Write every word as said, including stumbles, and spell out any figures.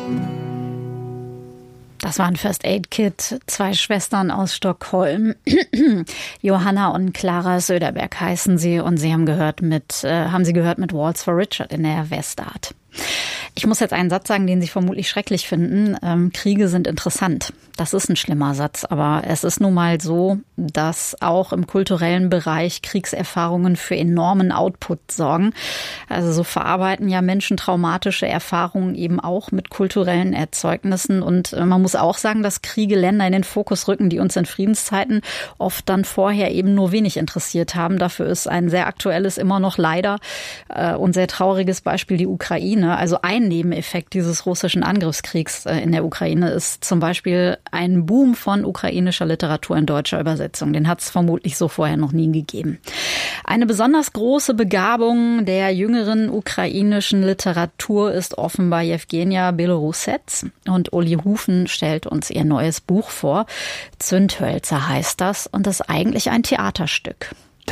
Das waren First Aid Kit, zwei Schwestern aus Stockholm. Johanna und Clara Söderberg heißen sie und sie haben gehört mit, äh, haben sie gehört mit Waltz for Richard in der Westart. Ich muss jetzt einen Satz sagen, den Sie vermutlich schrecklich finden. Ähm, Kriege sind interessant. Das ist ein schlimmer Satz, aber es ist nun mal so, dass auch im kulturellen Bereich Kriegserfahrungen für enormen Output sorgen. Also so verarbeiten ja Menschen traumatische Erfahrungen eben auch mit kulturellen Erzeugnissen. Und man muss auch sagen, dass Kriege Länder in den Fokus rücken, die uns in Friedenszeiten oft dann vorher eben nur wenig interessiert haben. Dafür ist ein sehr aktuelles, immer noch leider äh, und sehr trauriges Beispiel die Ukraine. Also ein Nebeneffekt dieses russischen Angriffskriegs in der Ukraine ist zum Beispiel ein Boom von ukrainischer Literatur in deutscher Übersetzung. Den hat es vermutlich so vorher noch nie gegeben. Eine besonders große Begabung der jüngeren ukrainischen Literatur ist offenbar Jewgenia Belorussets. Und Uli Hufen stellt uns ihr neues Buch vor. Zündhölzer heißt das und ist eigentlich ein Theaterstück.